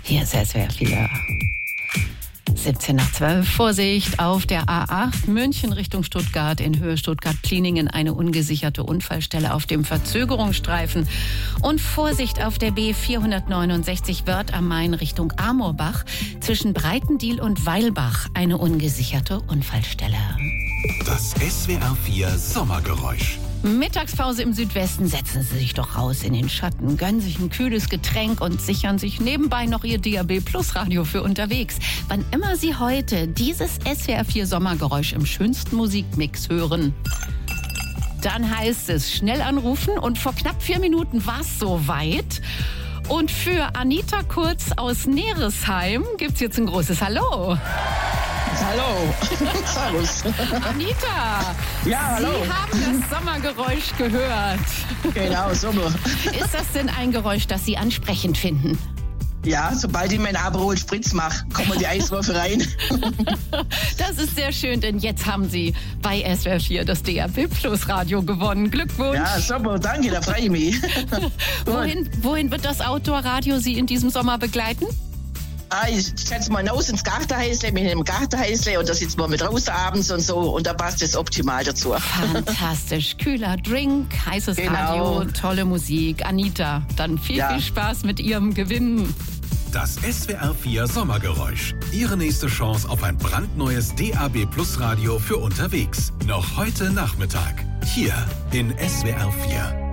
Hier ist SWR 4. 17 nach 12. Vorsicht auf der A8 München Richtung Stuttgart in Höhe Stuttgart-Pliningen eine ungesicherte Unfallstelle auf dem Verzögerungsstreifen. Und Vorsicht auf der B469 Wörth am Main Richtung Amorbach zwischen Breitendiel und Weilbach eine ungesicherte Unfallstelle. Das SWR 4 Sommergeräusch. Mittagspause im Südwesten, setzen Sie sich doch raus in den Schatten, gönnen sich ein kühles Getränk und sichern sich nebenbei noch Ihr DAB Plus Radio für unterwegs. Wann immer Sie heute dieses SWR 4 Sommergeräusch im schönsten Musikmix hören, dann heißt es schnell anrufen und vor knapp 4 Minuten war es soweit. Und für Anita Kurz aus Neresheim gibt's jetzt ein großes Hallo. Hallo. Servus. Anita, ja, hallo. Sie haben das Sommergeräusch gehört. Genau, Sommer. Ist das denn ein Geräusch, das Sie ansprechend finden? Ja, sobald ich meinen Aperol Spritz mache, kommen die Eiswürfel rein. Das ist sehr schön, denn jetzt haben Sie bei SWR 4 das DAB Plus Radio gewonnen. Glückwunsch. Ja, super, danke, da freue ich mich. Wohin wird das Outdoor-Radio Sie in diesem Sommer begleiten? Ich setze mal raus ins Gartenhäusle, mit einem Gartenhäusle und da sitzen wir mit raus abends und so und da passt es optimal dazu. Fantastisch. Kühler Drink, heißes Radio, tolle Musik. Anita, dann viel Spaß mit Ihrem Gewinn. Das SWR 4 Sommergeräusch. Ihre nächste Chance auf ein brandneues DAB Plus Radio für unterwegs. Noch heute Nachmittag. Hier in SWR 4.